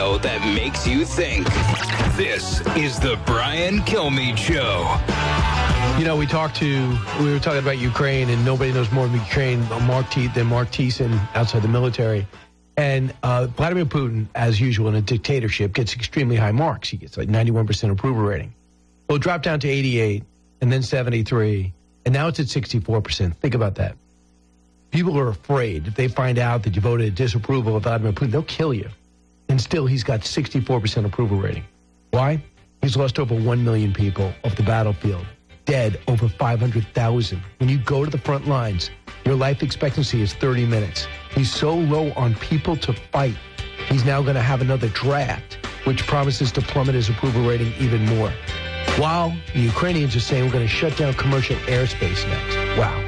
radio that makes you think. This is the Brian Kilmeade Show. You know, we were talking about Ukraine, and nobody knows more of Ukraine than Mark Thiessen outside the military. And Vladimir Putin, as usual in a dictatorship, gets extremely high marks. He gets like 91% approval rating. Well, it dropped down to 88, and then 73, and now it's at 64%. Think about that. People are afraid if they find out that you voted disapproval of Vladimir Putin, they'll kill you. And still, he's got 64% approval rating. Why? He's lost over 1 million people off the battlefield. Dead over 500,000. When you go to the front lines, your life expectancy is 30 minutes. He's so low on people to fight. He's now going to have another draft, which promises to plummet his approval rating even more. While the Ukrainians are saying we're going to shut down commercial airspace next. Wow.